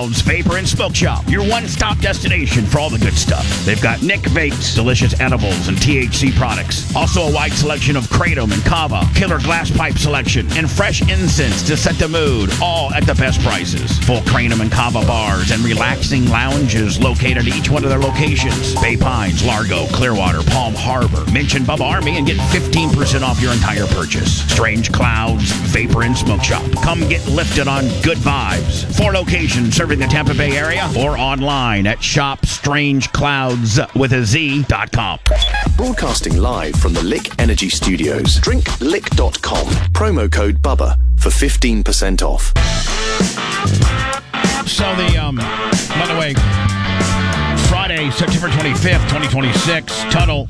Clouds Vapor and Smoke Shop, your one-stop destination for all the good stuff. They've got Nick Vapes, delicious edibles and THC products. Also a wide selection of Kratom and Kava, killer glass pipe selection, and fresh incense to set the mood, all at the best prices. Full Kratom and Kava bars and relaxing lounges located at each one of their locations. Bay Pines, Largo, Clearwater, Palm Harbor. Mention Bubba Army and get 15% off your entire purchase. Strange Clouds Vapor and Smoke Shop. Come get lifted on good vibes. 4 locations serving the Tampa Bay area or online at shopstrangeclouds.com. Broadcasting live from the Lick Energy Studios. DrinkLick.com. Promo code BUBBA for 15% off. So by the way, Friday, September 25th, 2026, Tuttle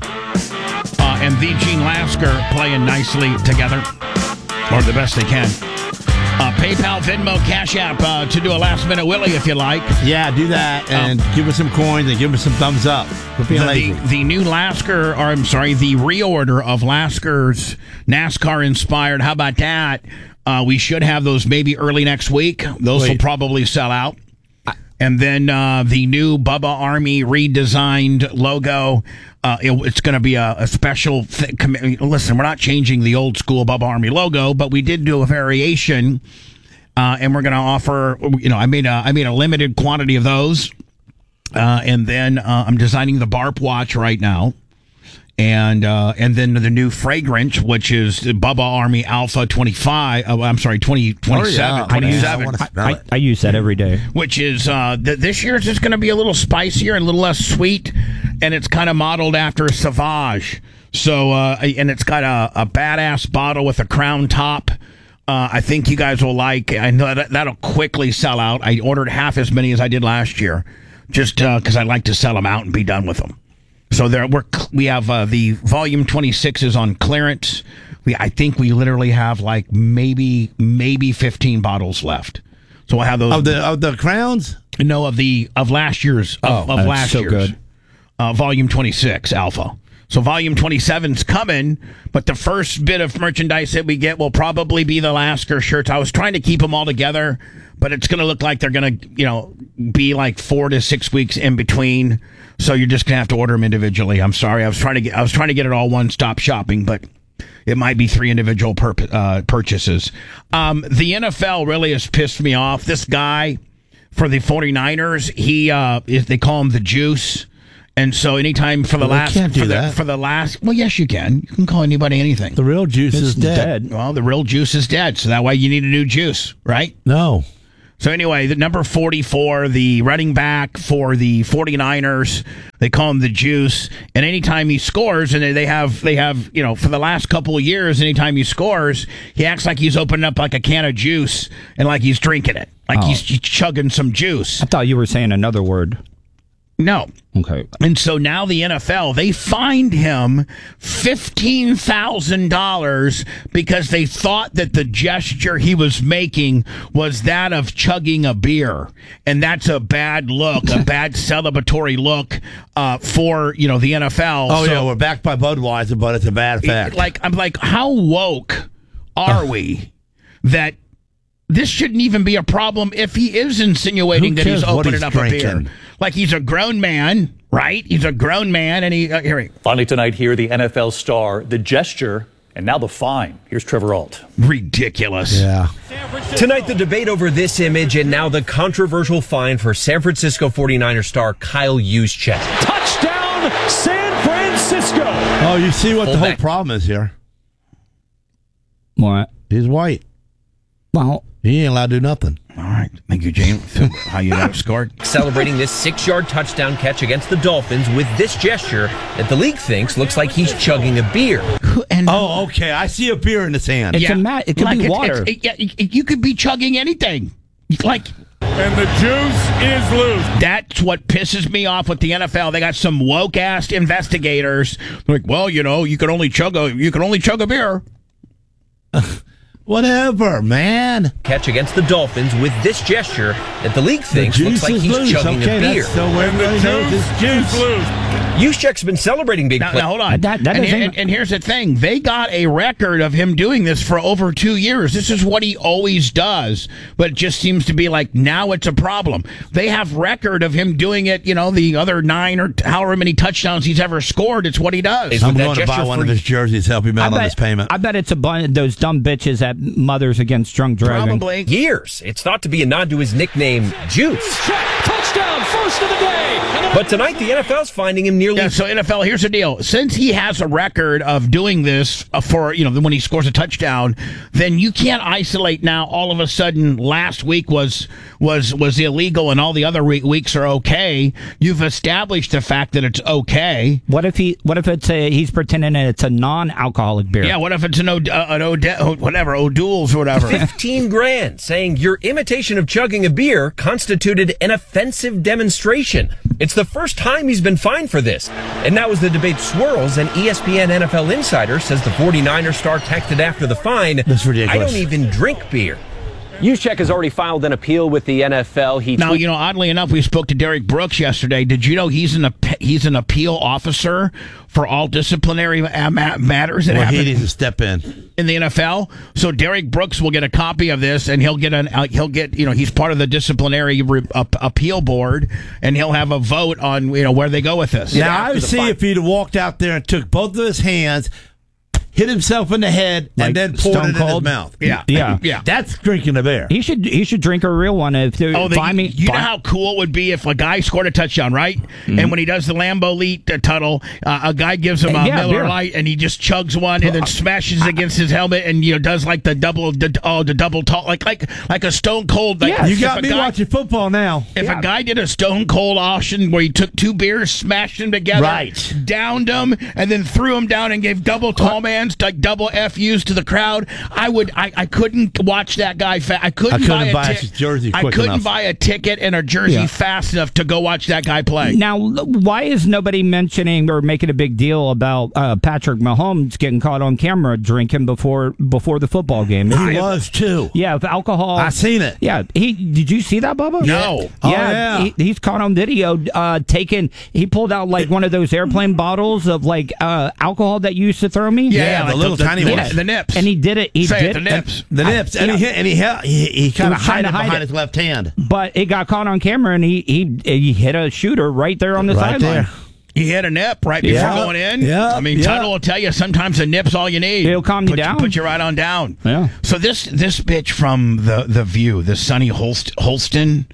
and the Gene Lasker playing nicely together, or the best they can. PayPal, Venmo, Cash App to do a last-minute Willie if you like. Yeah, do that and give us some coins and give us some thumbs up. The new Lasker, or I'm sorry, the reorder of Lasker's NASCAR-inspired. How about that? We should have those maybe early next week. Those will probably sell out. And then the new Bubba Army redesigned logo. It's going to be a special listen, we're not changing the old school Bubba Army logo, but we did do a variation, and we're going to offer. I made a limited quantity of those, and then I'm designing the Barp watch right now. And then the new fragrance, which is Bubba Army Alpha 25. I'm sorry, 2027. 27. I use that every day. Which is this year is just going to be a little spicier and a little less sweet, and it's kind of modeled after Sauvage. So and it's got a badass bottle with a crown top. I think you guys will like. I know that'll quickly sell out. I ordered half as many as I did last year, just because I like to sell them out and be done with them. So we have the volume 26s on clearance. I think we literally have like maybe 15 bottles left. So we'll have those of the crowns. No, of last year's last year's. Good. Volume 26 Alpha. So volume 27's coming, but the first bit of merchandise that we get will probably be the Lasker shirts. I was trying to keep them all together, but it's going to look like they're going to, be like 4 to 6 weeks in between. So you're just going to have to order them individually. I'm sorry. I was trying to get it all one-stop shopping, but it might be 3 individual purchases. The NFL really has pissed me off. This guy for the 49ers, they call him the Juice. And so anytime for the last... can't do that. For the last... Well, yes, you can. You can call anybody anything. The real Juice is dead. Well, the real Juice is dead. So that way you need a new Juice, right? No. So anyway, the number 44, the running back for the 49ers, they call him the Juice. And anytime he scores, and they have, for the last couple of years, anytime he scores, he acts like he's opening up like a can of juice and like he's drinking it. Like he's chugging some juice. I thought you were saying another word. No. Okay. And so now the NFL, they fined him $15,000 because they thought that the gesture he was making was that of chugging a beer. And that's a bad look, a bad celebratory look for, the NFL. Oh, yeah, we're backed by Budweiser, but it's a bad fact. I'm like, how woke are we that this shouldn't even be a problem if he is insinuating that he's opening up a beer? Like, he's a grown man, right? He's a grown man, and he... Finally tonight here, the NFL star, the gesture, and now the fine. Here's Trevor Ault. Ridiculous. Yeah. Tonight, the debate over this image and now the controversial fine for San Francisco 49er star Kyle Juszczyk. Touchdown, San Francisco! Oh, you see what the whole problem is here? What? He's white. Well... He ain't allowed to do nothing. All right. Thank you, James. How you got scored? Celebrating this 6-yard touchdown catch against the Dolphins with this gesture that the league thinks looks like he's chugging a beer. Okay. I see a beer in his hand. It could be water. You could be chugging anything. And the juice is loose. That's what pisses me off with the NFL. They got some woke-ass investigators. Like, well, you can only chug a beer. Whatever, man. Catch against the Dolphins with this gesture that the league thinks looks like he's loose. chugging a beer. So everybody knows it's juice. Loose. Juszczyk's been celebrating big Now, play. hold on. And here's the thing. They got a record of him doing this for over 2 years. This is what he always does, but it just seems to be like now it's a problem. They have record of him doing it, the other 9 or however many touchdowns he's ever scored. It's what he does. I'm going to buy one of his jerseys to help him out on his payment. I bet it's a bunch of those dumb bitches at Mothers Against Drunk Driving. Probably. Years. It's thought to be a nod to his nickname, Juice. Touchdown, first of the day. But tonight, the NFL's finding him nearly... Yeah, so NFL, here's the deal. Since he has a record of doing this for, when he scores a touchdown, then you can't isolate now all of a sudden last week was illegal and all the other weeks are okay. You've established the fact that it's okay. What if it's he's pretending that it's a non-alcoholic beer? Yeah, what if it's an O'Doul's or whatever. $15,000 saying your imitation of chugging a beer constituted an offensive demonstration. It's the first time he's been fined for this. And now as the debate swirls, an ESPN NFL insider says the 49er star texted after the fine, That's ridiculous. I don't even drink beer. Juszczyk has already filed an appeal with the NFL. Now, oddly enough, we spoke to Derek Brooks yesterday. Did you know he's an appeal officer for all disciplinary matters that happen he needs to step in the NFL? So Derek Brooks will get a copy of this, and he's part of the disciplinary appeal board, and he'll have a vote on where they go with this. Now, I would see if he'd have walked out there and took both of his hands, hit himself in the head, Like and then poured Stone it in his Cold? mouth. Yeah. That's drinking a beer. He should drink a real one. You know how cool it would be if a guy scored a touchdown, right? Mm-hmm. And when he does the Lambeau Leap tunnel, a guy gives him a Miller beer. Lite, and he just chugs one and then smashes it against his helmet, and does like the double tall, like a Stone Cold. Like, You got me watching football now. If a guy did a Stone Cold auction where he took 2 beers, smashed them together, Right. downed them, and then threw them down and gave double tall mans, like double FUs to the crowd, I couldn't watch that guy. I couldn't buy his jersey quick I couldn't enough. buy a ticket and a jersey fast enough to go watch that guy play. Now, why is nobody mentioning or making a big deal about Patrick Mahomes getting caught on camera drinking before the football game? He was too. Yeah, with alcohol. I seen it. Yeah, did you see that, Bubba? No. Yeah, he's caught on video he pulled out like one of those airplane bottles of like alcohol that you used to throw me. Yeah, like the little tiny ones. the nips. And he did it. The nips. The nips. And he kind of trying hid to it hide behind it. his left hand. But it got caught on camera, and he hit a shooter right there on the Right sideline. there. He hit a nip right before going in. Yeah. I mean, Tuttle will tell you sometimes a nip's all you need. He'll calm you down. Put you right on down. Yeah. So this bitch from the View, this Sunny Holston.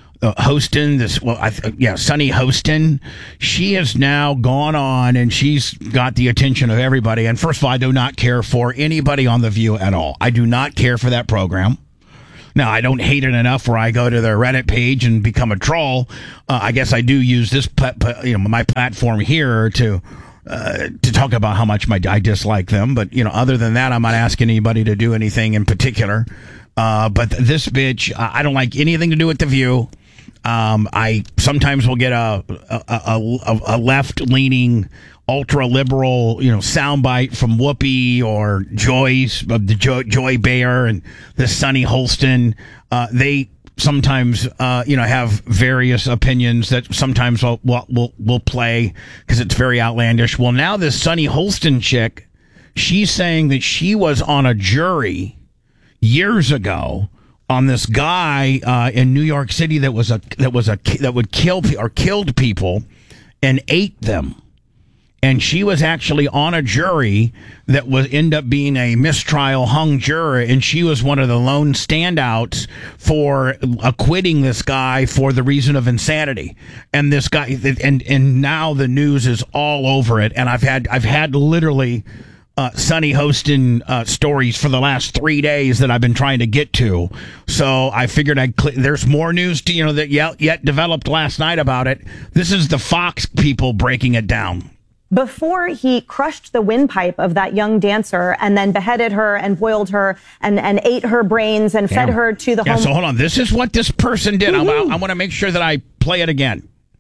Sunny Hostin. She has now gone on and she's got the attention of everybody. And first of all, I do not care for anybody on The View at all. I do not care for that program. Now, I don't hate it enough where I go to their Reddit page and become a troll. I guess I do use this, my platform here to talk about how much I dislike them. But, other than that, I'm not asking anybody to do anything in particular. But this bitch, I don't like anything to do with The View. I sometimes will get a left-leaning, ultra-liberal, soundbite from Whoopi or Joy Behar and the Sunny Holston. They sometimes, have various opinions that sometimes we'll play because it's very outlandish. Well, now this Sunny Holston chick, she's saying that she was on a jury years ago on this guy in New York City that would kill or killed people and ate them. And she was actually on a jury that would end up being a mistrial hung juror, and she was one of the lone standouts for acquitting this guy for the reason of insanity. And this guy, and now the news is all over it. And I've had literally Sunny Hostin stories for the last 3 days that I've been trying to get to. So I figured there's more news to that yet developed last night about it. This is the Fox people breaking it down. Before he crushed the windpipe of that young dancer and then beheaded her and boiled her and ate her brains and fed her to the home. So hold on. This is what this person did. I want to make sure that I play it again.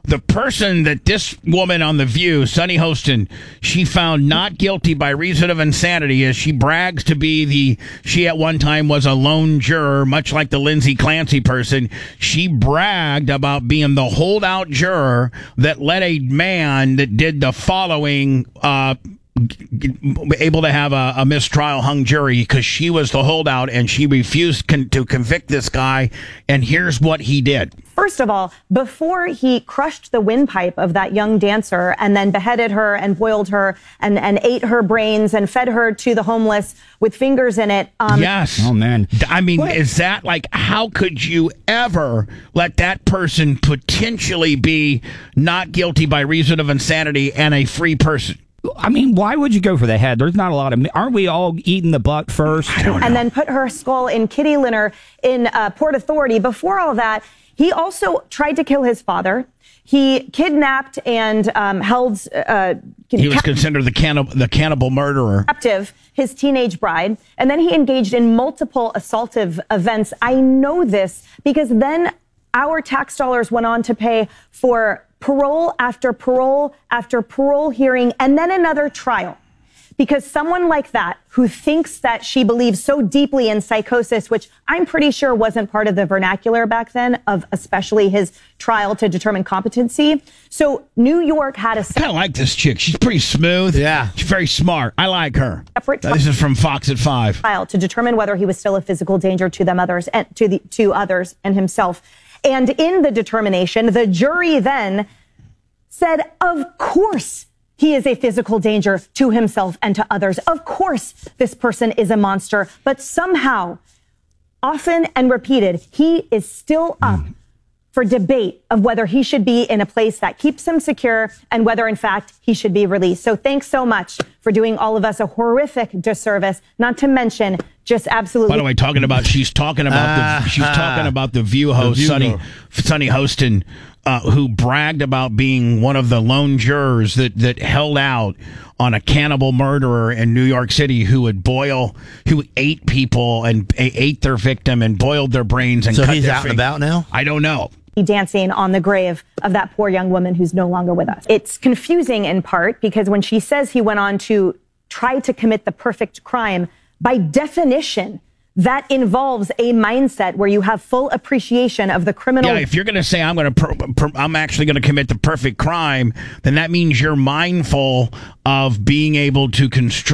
the person that this woman on The View, Sunny Hostin, she found not guilty by reason of insanity, as she brags to be she at one time was a lone juror, much like the Lindsay Clancy person. She bragged about being the holdout juror that let a man that did the following able to have a mistrial hung jury because she was the holdout and she refused to convict this guy. And here's what he did. First of all, before he crushed the windpipe of that young dancer and then beheaded her and boiled her and ate her brains and fed her to the homeless with fingers in it. Yes. Oh, man. I mean, is that like, how could you ever let that person potentially be not guilty by reason of insanity and a free person? I mean, why would you go for the head? There's not a lot of... Aren't we all eating the butt first? And then put her skull in kitty litter in Port Authority. Before all that, he also tried to kill his father. He kidnapped and held... he was considered the cannibal murderer. Captive his teenage bride. And then he engaged in multiple assaultive events. I know this because then our tax dollars went on to pay for parole after parole after parole hearing, and then another trial. Because someone like that, who thinks that she believes so deeply in psychosis, which I'm pretty sure wasn't part of the vernacular back then, of especially his trial to determine competency. So New York had a... I kind of like this chick. She's pretty smooth. Yeah. She's very smart. I like her. This is from Fox at 5. Trial to determine whether he was still a physical danger to them others and to others and himself. And in the determination, the jury then said, of course, he is a physical danger to himself and to others. Of course, this person is a monster. But somehow, often and repeated, he is still up for debate of whether he should be in a place that keeps him secure and whether, in fact, he should be released. So thanks so much for doing all of us a horrific disservice, not to mention just absolutely... By the way, she's talking about the View host, Sunny Hostin, who bragged about being one of the lone jurors that held out on a cannibal murderer in New York City who ate people and ate their victim and boiled their brains and so cut he's their out and about now? I don't know. Dancing on the grave of that poor young woman who's no longer with us. It's confusing in part because when she says he went on to try to commit the perfect crime, by definition, that involves a mindset where you have full appreciation of the criminal. Yeah, if you're going to say I'm actually going to commit the perfect crime, then that means you're mindful of being able to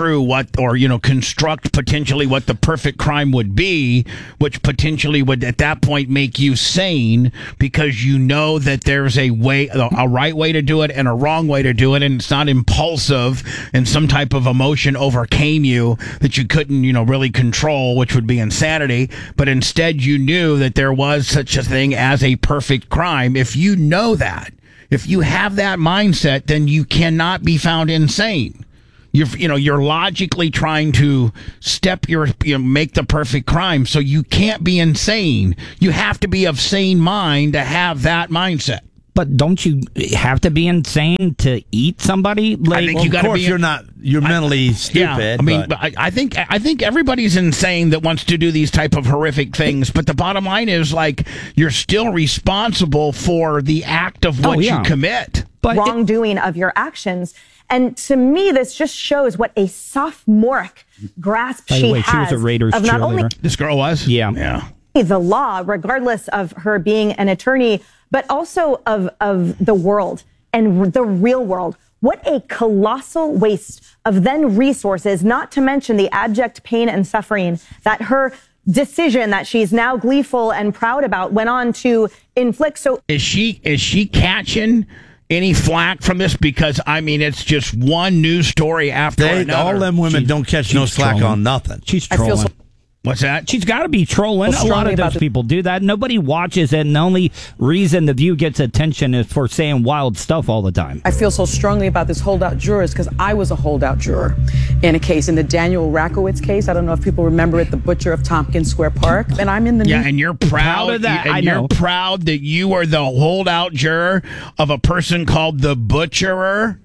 construct potentially what the perfect crime would be, which potentially would at that point make you sane because you know that there's a right way to do it and a wrong way to do it, and it's not impulsive and some type of emotion overcame you that you couldn't, really control, which would be insanity, but instead you knew that there was such a thing as a perfect crime. If you know that, if you have that mindset, then you cannot be found insane. You're logically trying to make the perfect crime, so you can't be insane. You have to be of sane mind to have that mindset. But don't you have to be insane to eat somebody? I think you got to be. You're mentally stupid. Yeah, I think everybody's insane that wants to do these type of horrific things. But the bottom line is, you're still responsible for the act of what you commit. But wrongdoing of your actions. And to me, this just shows what a sophomoric grasp she has. She was a Raiders of not only this girl was. Yeah. The law, regardless of her being an attorney, but also of the world and the real world. What a colossal waste of then resources, not to mention the abject pain and suffering that her decision that she's now gleeful and proud about went on to inflict. So is she catching any flack from this? Because it's just one news story after another. All them women don't catch no slack on nothing. She's trolling. What's that? She's got to be trolling. A lot of those people do that. Nobody watches it, and the only reason The View gets attention is for saying wild stuff all the time. I feel so strongly about this holdout jurors because I was a holdout juror in a case, in the Daniel Rakowitz case. I don't know if people remember it, the butcher of Tompkins Square Park. And I'm in the news. And you're proud of that. You're proud that you were the holdout juror of a person called the butcherer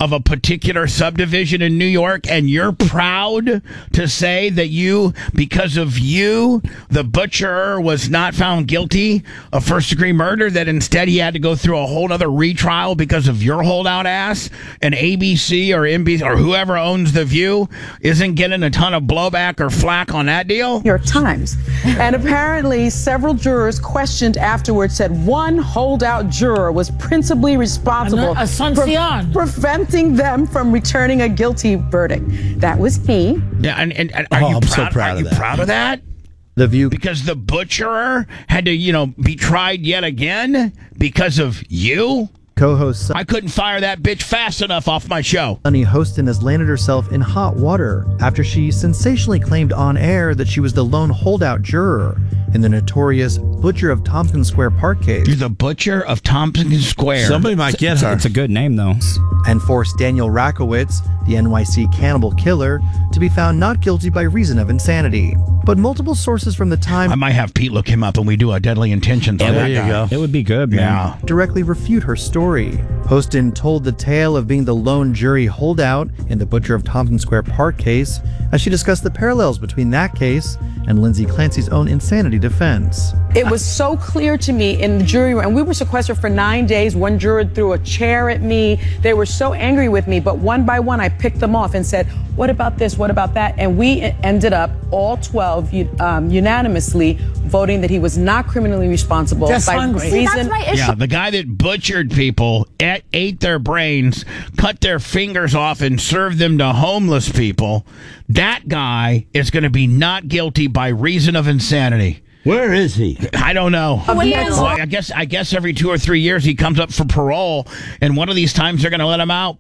of a particular subdivision in New York, and you're proud to say that because of you, the butcher was not found guilty of first-degree murder, that instead he had to go through a whole other retrial because of your holdout ass, and ABC or NBC or whoever owns The View isn't getting a ton of blowback or flack on that deal? New York Times. And apparently several jurors questioned afterwards said one holdout juror was principally responsible for preventing them from returning a guilty verdict. That was me. Yeah, and are you proud of that. Proud of that? The View, because the butcherer had to, be tried yet again because of you? Co-host I couldn't fire that bitch fast enough off my show. Sunny Hostin has landed herself in hot water after she sensationally claimed on air that she was the lone holdout juror in the notorious Butcher of Tompkins Square Park case. You're the Butcher of Tompkins Square. Somebody might get her. It's a good name, though. And forced Daniel Rakowitz, the NYC cannibal killer, to be found not guilty by reason of insanity. But multiple sources from the time... I might have Pete look him up and we do a Deadly Intentions on that there you guy. go. It would be good, man. Yeah. directly refute her story. Hostin told the tale of being the lone jury holdout in the Butcher of Tompkins Square Park case as she discussed the parallels between that case and Lindsay Clancy's own insanity defense. It was so clear to me in the jury room, and we were sequestered for 9 days. One juror threw a chair at me. They were so angry with me, but one by one, I picked them off and said, what about this? What about that? And we ended up, all 12, unanimously voting that he was not criminally responsible. Just by hungry. reason. See, that's my issue. Yeah, the guy that butchered people, ate their brains, cut their fingers off, and served them to homeless people, that guy is going to be not guilty by reason of insanity. Where is he? I don't know. Well, I guess every 2 or 3 years he comes up for parole, and one of these times they're going to let him out.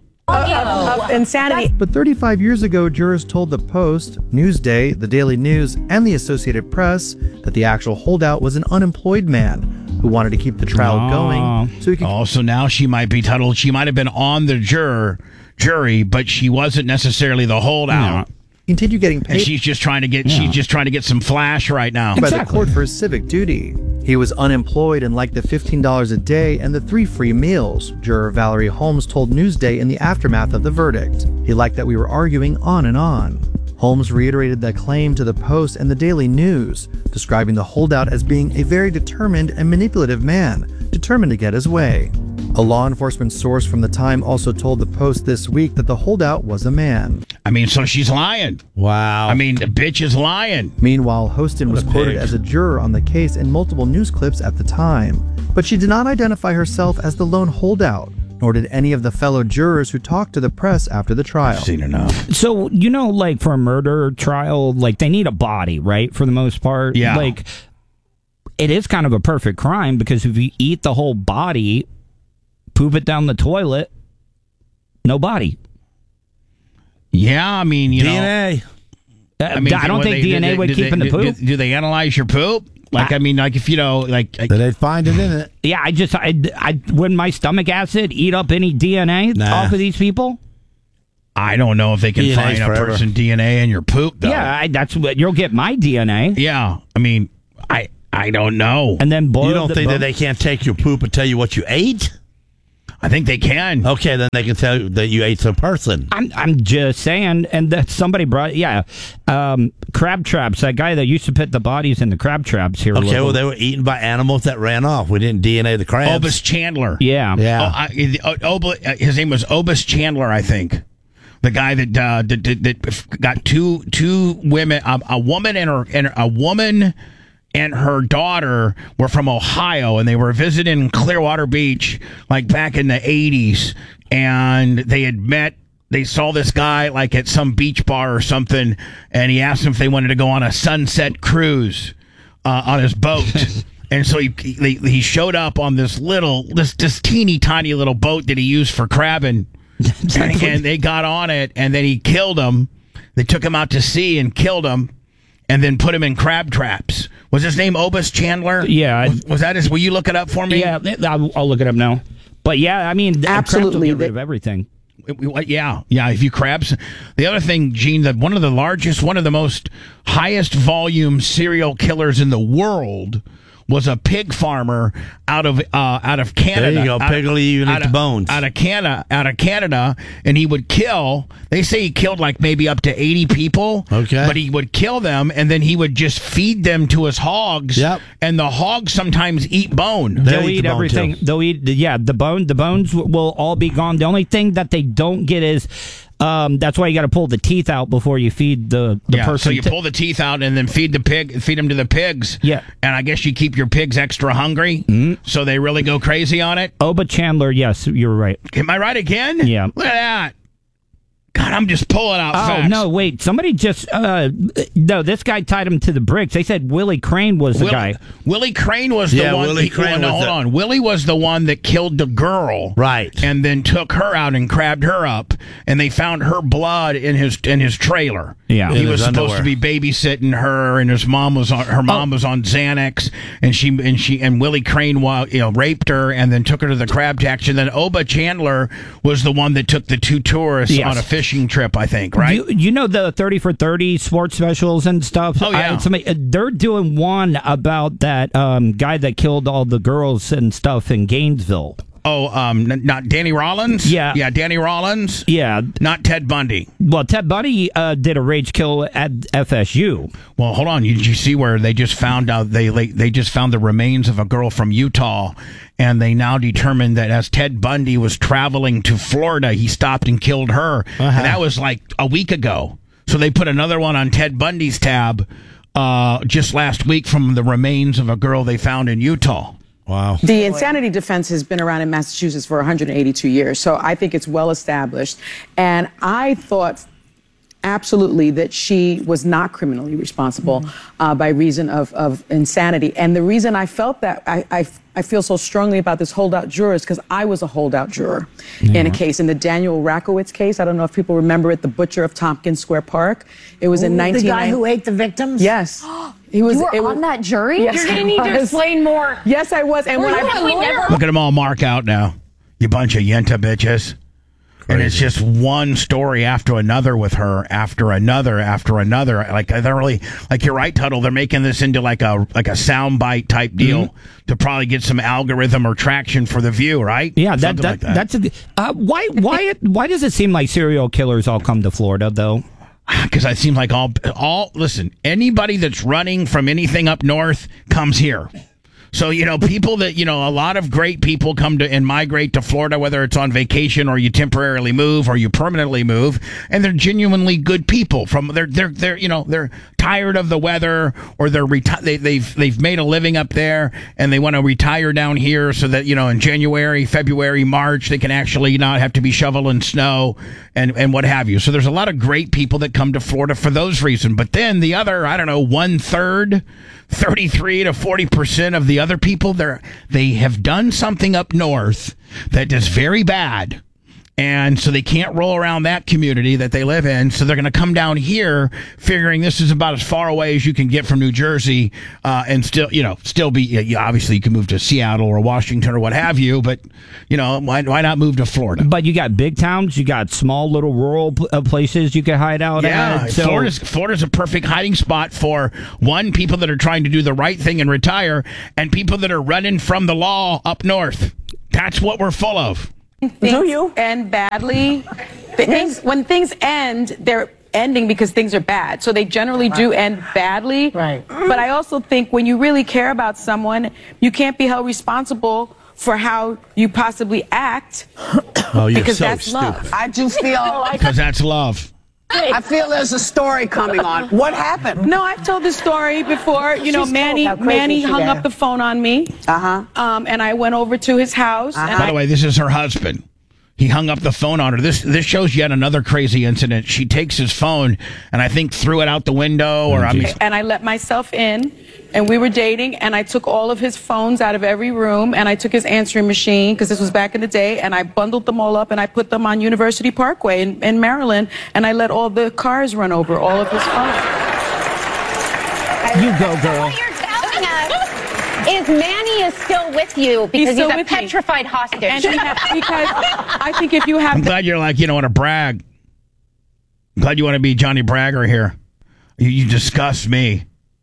Of insanity. But 35 years ago, jurors told the Post, Newsday, the Daily News, and the Associated Press that the actual holdout was an unemployed man who wanted to keep the trial going so he could... Oh, so now she might be titled, she might have been on the jury, but she wasn't necessarily the holdout. Continue getting paid. And she's just trying to get some flash right now. By the court for his civic duty. He was unemployed and liked the $15 a day and the 3 free meals, juror Valerie Holmes told Newsday in the aftermath of the verdict. He liked that we were arguing on and on. Holmes reiterated that claim to the Post and the Daily News, describing the holdout as being a very determined and manipulative man, determined to get his way. A law enforcement source from the time also told the Post this week that the holdout was a man. I mean, so she's lying. Wow. I mean, the bitch is lying. Meanwhile, Hostin was quoted as a juror on the case in multiple news clips at the time. But she did not identify herself as the lone holdout, nor did any of the fellow jurors who talked to the press after the trial. I've seen enough. So, like for a murder trial, like they need a body, right? For the most part. Yeah. Like, it is kind of a perfect crime because if you eat the whole body, poop it down the toilet, no body. Yeah, I mean, DNA. I don't think DNA would keep in the poop. Do they analyze your poop? Like, I mean, like if they'd find it in it. Yeah, I wouldn't my stomach acid eat up any DNA off of these people? I don't know if they can find a person DNA in your poop, though. Yeah, that's what you'll get my DNA. Yeah, I mean, I don't know. And then you don't think that they can't take your poop and tell you what you ate? I think they can. Okay, then they can tell you that you ate some person. I'm just saying, and that somebody brought, crab traps. That guy that used to put the bodies in the crab traps here. Okay, well, they were eaten by animals that ran off. We didn't DNA the crabs. Obus Chandler. Yeah. His name was Obus Chandler, I think. The guy that got two women, a woman and her daughter were from Ohio, and they were visiting Clearwater Beach like back in the 80s, and they saw this guy like at some beach bar or something, and he asked them if they wanted to go on a sunset cruise on his boat. And so he showed up on this teeny tiny little boat that he used for crabbing, and they got on it, and then he killed him. They took him out to sea and killed him, and then put him in crab traps. Was his name Obus Chandler? Yeah. Was that his? Will you look it up for me? Yeah, I'll look it up now. But yeah, I mean, absolutely, get rid of everything. Yeah. If you crabs, the other thing, Gene, that one of the most highest volume serial killers in the world was a pig farmer out of Canada. There you go, Piggly, even at the bones. Out of Canada, and he would kill. They say he killed like maybe up to 80 people. Okay, but he would kill them, and then he would just feed them to his hogs. Yep. And the hogs sometimes eat bone. They'll eat everything. They'll eat the bone. The bones will all be gone. The only thing that they don't get is. That's why you got to pull the teeth out before you feed the person. So you pull the teeth out and then feed them to the pigs. Yeah. And I guess you keep your pigs extra hungry, so they really go crazy on it. But Chandler, yes, you're right. Am I right again? Yeah. Look at that. God, I'm just pulling out facts. Oh, no, wait. Somebody just... no, this guy tied him to the bricks. They said Willie Crane was the guy. Willie Crane was the one... hold on. Willie was the one that killed the girl. Right. And then took her out and crabbed her up. And they found her blood in his trailer. Yeah. He was supposed to be babysitting her, and his mom was on Xanax, and Willie Crane raped her and then took her to the crab tax. And then Oba Chandler was the one that took the two tourists on a fishing trip, I think, right? You know the 30 for 30 sports specials and stuff? Oh, yeah. They're doing one about that guy that killed all the girls and stuff in Gainesville. Oh, not Danny Rollins? Yeah. Yeah, Danny Rollins? Yeah. Not Ted Bundy. Well, Ted Bundy did a rage kill at FSU. Well, hold on. Did you see where they just found out they just found the remains of a girl from Utah, and they now determined that as Ted Bundy was traveling to Florida, he stopped and killed her. And that was like a week ago. So they put another one on Ted Bundy's tab just last week from the remains of a girl they found in Utah. Wow. The insanity defense has been around in Massachusetts for 182 years, so I think it's well established. And I thought absolutely that she was not criminally responsible by reason of insanity. And the reason I felt that, I feel so strongly about this holdout juror is because I was a holdout juror in a case, in the Daniel Rakowitz case. I don't know if people remember it, the butcher of Tompkins Square Park. It was in 1990. The guy who ate the victims? Yes. You were on that jury? Yes, You're going to need to explain more. Yes, I was. And when Look at them all mark out now. You bunch of yenta bitches. And it's just one story after another with her, after another. Like they're really, like you're right, Tuttle. They're making this into like a soundbite type deal to probably get some algorithm or traction for the View, right? Yeah, like that's a. Why does it seem like serial killers all come to Florida though? Because it seems like listen, anybody that's running from anything up north comes here. So, people that, a lot of great people come to and migrate to Florida, whether it's on vacation or you temporarily move or you permanently move, and they're genuinely good people. They're tired of the weather, or they've made a living up there and they want to retire down here so that, in January, February, March, they can actually not have to be shoveling snow and what have you. So there's a lot of great people that come to Florida for those reasons. But then the other, 1/3, 33 to 40% of the other people they have done something up north that is very bad, and so they can't roll around that community that they live in, so they're going to come down here figuring this is about as far away as you can get from New Jersey, and still be, obviously you can move to Seattle or Washington or what have you, but why not move to Florida? But you got big towns, you got small little rural places you can hide out at. So Florida's a perfect hiding spot for people that are trying to do the right thing and retire, and people that are running from the law up north. That's what we're full of. Things end badly. When things end, they're ending because things are bad. So they generally do end badly. Right. But I also think when you really care about someone, you can't be held responsible for how you possibly act. Oh, you're because so that's stupid. love. I just feel like Because that's love. I feel there's a story coming on. What happened? No, I've told this story before. Manny hung up the phone on me. And I went over to his house. By the way, this is her husband. He hung up the phone on her. This shows yet another crazy incident. She takes his phone and I think threw it out the window, and I let myself in, and we were dating, and I took all of his phones out of every room, and I took his answering machine, because this was back in the day, and I bundled them all up, and I put them on University Parkway in Maryland, and I let all the cars run over all of his phones. You go, girl. What you're telling us is Manny is still with you because he's a petrified hostage. And because I think if you have... I'm glad you're like, want to brag. I'm glad you want to be Johnny Bragger here. You disgust me.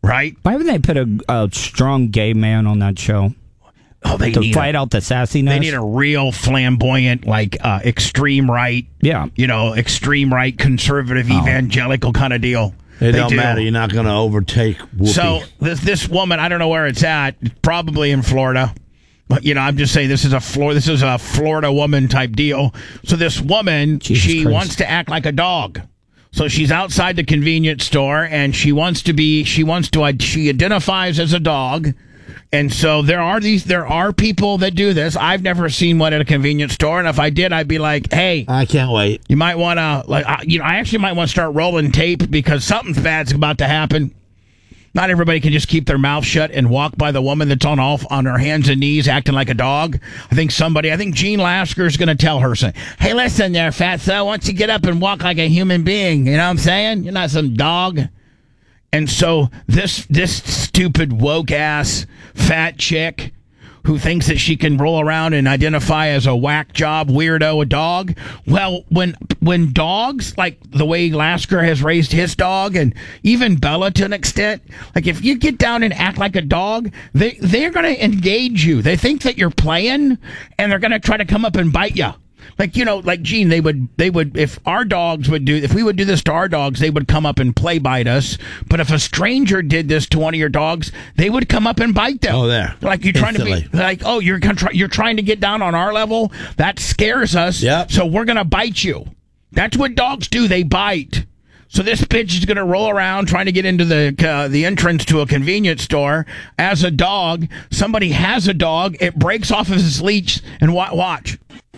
right? Why would they put a strong gay man on that show? Oh, they to need fight out the sassiness. They need a real flamboyant, like extreme right. Yeah, extreme right, conservative, evangelical kind of deal. It don't matter. You're not going to overtake Whoopi. So this woman, I don't know where it's at. Probably in Florida. But, I'm just saying this is a Florida woman type deal. So this woman, she wants to act like a dog. So she's outside the convenience store and she identifies as a dog. And so there are people that do this. I've never seen one at a convenience store, and if I did, I'd be like, "Hey, I can't wait." You might want to, I actually might want to start rolling tape because something bad's about to happen. Not everybody can just keep their mouth shut and walk by the woman that's on her hands and knees acting like a dog. I think Gene Lasker is going to tell her, saying, "Hey, listen there, fatso, why don't you get up and walk like a human being? You know what I'm saying? You're not some dog." And so this stupid woke-ass fat chick who thinks that she can roll around and identify as a whack job weirdo, a dog. Well, when dogs, like the way Lasker has raised his dog, and even Bella to an extent, like if you get down and act like a dog, they're going to engage you. They think that you're playing, and they're going to try to come up and bite you. Like, like Gene, they would, if we would do this to our dogs, they would come up and play bite us. But if a stranger did this to one of your dogs, they would come up and bite them. Oh, there. Like you're trying to be like, oh, you're trying to get down on our level. That scares us. Yep. So we're going to bite you. That's what dogs do. They bite. So this bitch is going to roll around trying to get into the entrance to a convenience store as a dog. Somebody has a dog. It breaks off of his leash and watch.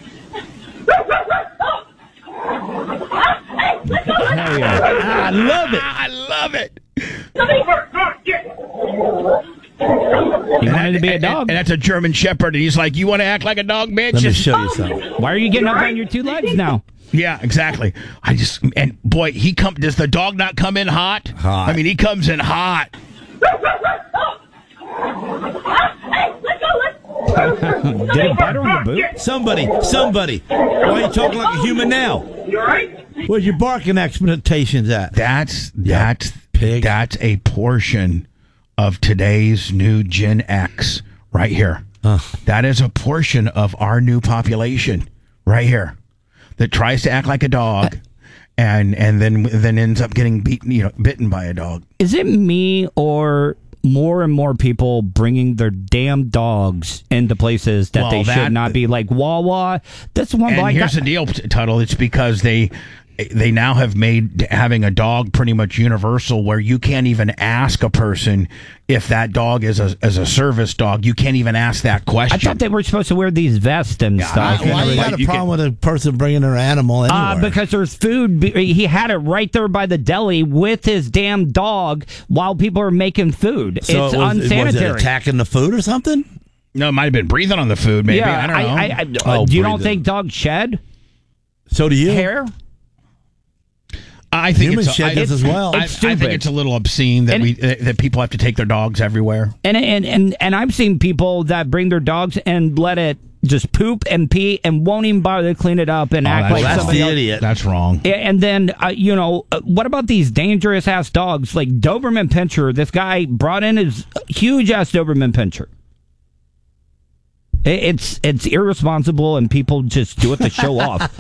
I love it. I love it. He wanted to be a dog. And that's a German Shepherd. And he's like, "You want to act like a dog, bitch?" Let me show you something. Why are you getting up on your two legs now? Yeah, exactly. And boy, does the dog not come in hot? Hot. I mean, he comes in hot. Did it bite her on the boot? Somebody. Why are you talking like a human now? You all right? Where's your barking expectations at? That's pig. That's a portion of today's new Gen X right here. That is a portion of our new population right here that tries to act like a dog and then ends up getting bitten by a dog. Is it me or more and more people bringing their damn dogs into places that they should not be, like Wawa? That's one. And here's the deal, Tuttle. It's because they now have made having a dog pretty much universal, where you can't even ask a person if that dog is a service dog. You can't even ask that question. I thought they were supposed to wear these vests and stuff. Why you got a problem with a person bringing their animal anywhere? Because there's food. He had it right there by the deli with his damn dog while people are making food. So it's unsanitary. Was it attacking the food or something? No, it might have been breathing on the food, maybe. Yeah, I don't know. You don't think dogs shed? So do you? Hair? I think humans shed this as well. I think it's a little obscene that people have to take their dogs everywhere. And I've seen people that bring their dogs and let it just poop and pee and won't even bother to clean it up and act like somebody else. Idiot. That's wrong. And then what about these dangerous ass dogs like Doberman Pinscher? This guy brought in his huge ass Doberman Pinscher. It's irresponsible, and people just do it to show off.